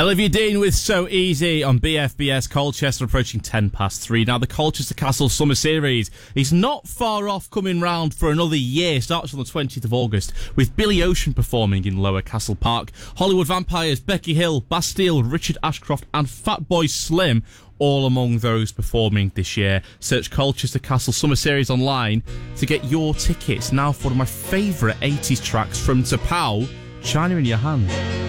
Olivia Dean with So Easy on BFBS. Colchester approaching 3:10. Now, the Colchester Castle Summer Series is not far off coming round for another year. Starts on the 20th of August with Billy Ocean performing in Lower Castle Park. Hollywood Vampires, Becky Hill, Bastille, Richard Ashcroft and Fatboy Slim all among those performing this year. Search Colchester Castle Summer Series online to get your tickets. Now for one of my favourite 80s tracks from T'Pau, China in Your Hand.